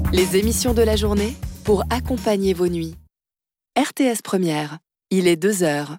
Les émissions de la journée pour accompagner vos nuits. RTS Première, il est 2h.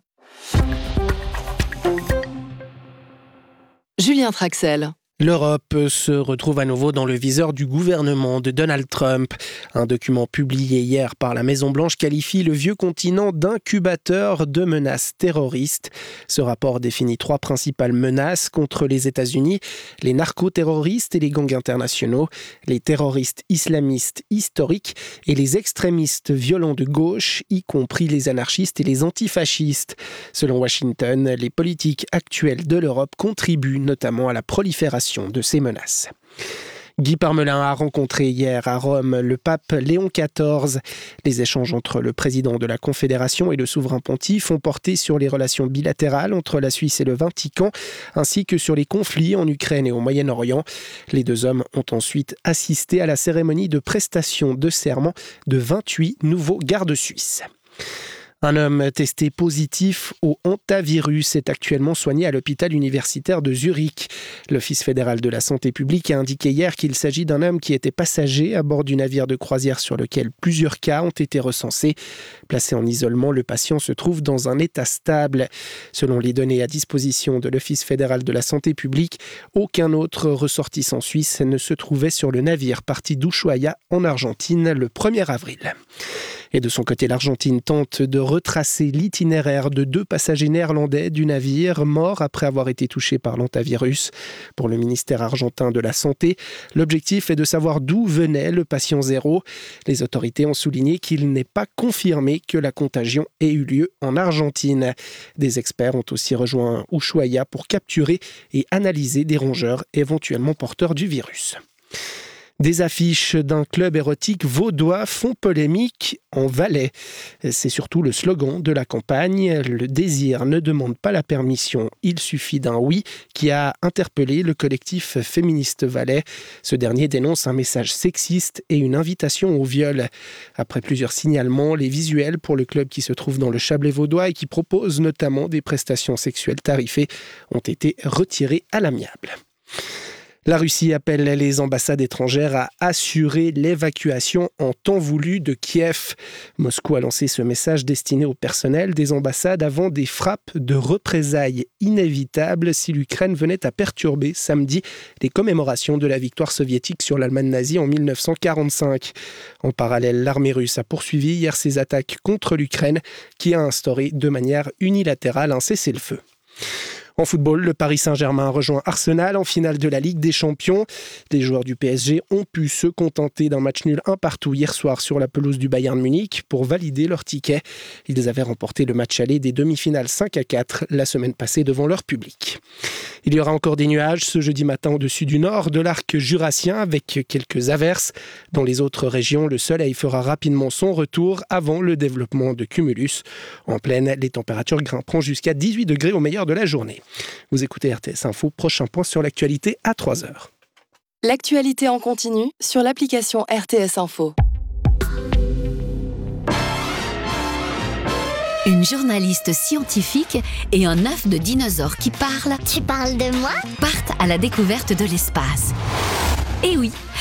Julien Traxel. L'Europe se retrouve à nouveau dans le viseur du gouvernement de Donald Trump. Un document publié hier par la Maison-Blanche qualifie le vieux continent d'incubateur de menaces terroristes. Ce rapport définit 3 principales menaces contre les États-Unis, les narcoterroristes et les gangs internationaux, les terroristes islamistes historiques et les extrémistes violents de gauche, y compris les anarchistes et les antifascistes. Selon Washington, les politiques actuelles de l'Europe contribuent notamment à la prolifération de ces menaces. Guy Parmelin a rencontré hier à Rome le pape Léon XIV. Les échanges entre le président de la Confédération et le souverain pontife ont porté sur les relations bilatérales entre la Suisse et le Vatican, ainsi que sur les conflits en Ukraine et au Moyen-Orient. Les 2 hommes ont ensuite assisté à la cérémonie de prestation de serment de 28 nouveaux gardes suisses. Un homme testé positif au hantavirus est actuellement soigné à l'hôpital universitaire de Zurich. L'Office fédéral de la santé publique a indiqué hier qu'il s'agit d'un homme qui était passager à bord du navire de croisière sur lequel plusieurs cas ont été recensés. Placé en isolement, le patient se trouve dans un état stable. Selon les données à disposition de l'Office fédéral de la santé publique, aucun autre ressortissant suisse ne se trouvait sur le navire parti d'Ushuaia en Argentine le 1er avril. Et de son côté, l'Argentine tente de retracer l'itinéraire de 2 passagers néerlandais du navire morts après avoir été touchés par l'hantavirus. Pour le ministère argentin de la Santé, l'objectif est de savoir d'où venait le patient zéro. Les autorités ont souligné qu'il n'est pas confirmé que la contagion ait eu lieu en Argentine. Des experts ont aussi rejoint Ushuaia pour capturer et analyser des rongeurs éventuellement porteurs du virus. Des affiches d'un club érotique vaudois font polémique en Valais. C'est surtout le slogan de la campagne « Le désir ne demande pas la permission, il suffit d'un oui » qui a interpellé le collectif féministe valais. Ce dernier dénonce un message sexiste et une invitation au viol. Après plusieurs signalements, les visuels pour le club qui se trouve dans le Chablais vaudois et qui propose notamment des prestations sexuelles tarifées ont été retirés à l'amiable. La Russie appelle les ambassades étrangères à assurer l'évacuation en temps voulu de Kiev. Moscou a lancé ce message destiné au personnel des ambassades avant des frappes de représailles inévitables si l'Ukraine venait à perturber samedi les commémorations de la victoire soviétique sur l'Allemagne nazie en 1945. En parallèle, l'armée russe a poursuivi hier ses attaques contre l'Ukraine qui a instauré de manière unilatérale un cessez-le-feu. En football, le Paris Saint-Germain rejoint Arsenal en finale de la Ligue des Champions. Les joueurs du PSG ont pu se contenter d'un match nul 1-1 hier soir sur la pelouse du Bayern Munich pour valider leur ticket. Ils avaient remporté le match aller des demi-finales 5-4 la semaine passée devant leur public. Il y aura encore des nuages ce jeudi matin au-dessus du nord de l'arc jurassien avec quelques averses. Dans les autres régions, le soleil fera rapidement son retour avant le développement de cumulus. En plaine, les températures grimperont jusqu'à 18 degrés au meilleur de la journée. Vous écoutez RTS Info, prochain point sur l'actualité à 3h. L'actualité en continu sur l'application RTS Info. Une journaliste scientifique et un œuf de dinosaure qui parle. Tu parles de moi ? Partent à la découverte de l'espace. Et oui,